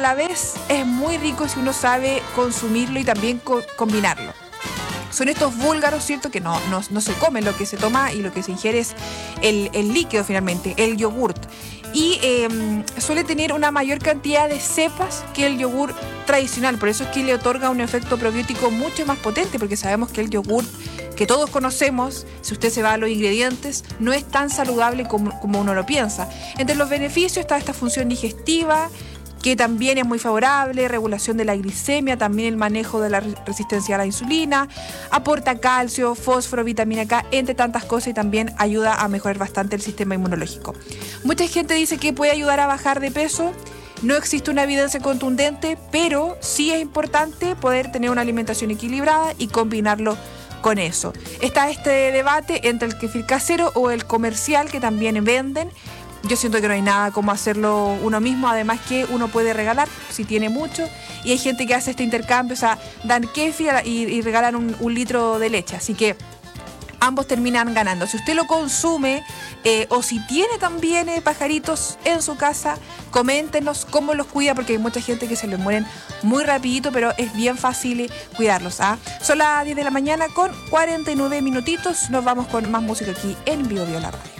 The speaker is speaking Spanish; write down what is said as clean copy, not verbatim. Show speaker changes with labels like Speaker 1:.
Speaker 1: la vez es muy rico si uno sabe consumirlo y también combinarlo. Son estos búlgaros, ¿cierto? Que no se come, lo que se toma y lo que se ingiere es el líquido finalmente, el yogurt. Y suele tener una mayor cantidad de cepas que el yogur tradicional. Por eso es que le otorga un efecto probiótico mucho más potente, porque sabemos que el yogur que todos conocemos, si usted se va a los ingredientes, no es tan saludable como uno lo piensa. Entre los beneficios está esta función digestiva, que también es muy favorable, regulación de la glicemia, también el manejo de la resistencia a la insulina, aporta calcio, fósforo, vitamina K, entre tantas cosas, y también ayuda a mejorar bastante el sistema inmunológico. Mucha gente dice que puede ayudar a bajar de peso. No existe una evidencia contundente, pero sí es importante poder tener una alimentación equilibrada y combinarlo con eso. Está este debate entre el kefir casero o el comercial que también venden. Yo siento que no hay nada como hacerlo uno mismo, además que uno puede regalar si tiene mucho, y hay gente que hace este intercambio, o sea, dan kefir y regalan un litro de leche, así que ambos terminan ganando. Si usted lo consume o si tiene también pajaritos en su casa, coméntenos cómo los cuida, porque hay mucha gente que se les mueren muy rapidito, pero es bien fácil cuidarlos. Son las 10 de la mañana con 49 minutitos. Nos vamos con más música aquí en Bio Bio La Radio.